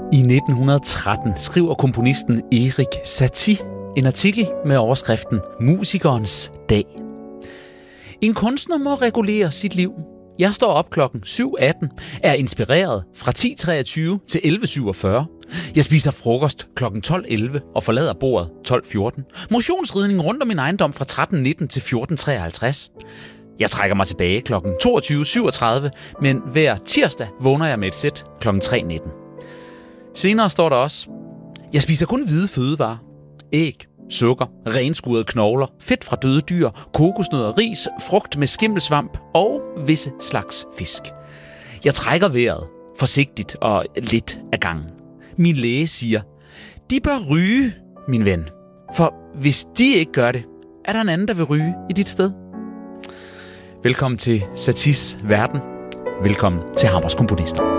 I 1913 skriver komponisten Erik Satie en artikel med overskriften Musikernes dag. En kunstner må regulere sit liv. Jeg står op klokken 7.18, er inspireret fra 10.23 til 11.47. Jeg spiser frokost klokken 12.11 og forlader bordet 12.14. Motionsridning rundt om min ejendom fra 13.19 til 14.53. Jeg trækker mig tilbage klokken 22.37, men hver tirsdag vågner jeg med et sæt klokken 3.19. Senere står der også, jeg spiser kun hvide fødevarer, æg, sukker, renskurede knogler, fedt fra døde dyr, kokosnødder, ris, frugt med skimmelsvamp og visse slags fisk. Jeg trækker vejret forsigtigt og lidt ad gangen. Min læge siger, de bør ryge, min ven. For hvis de ikke gør det, er der en anden, der vil ryge i dit sted. Velkommen til Saties Verden. Velkommen til Hammers Komponister.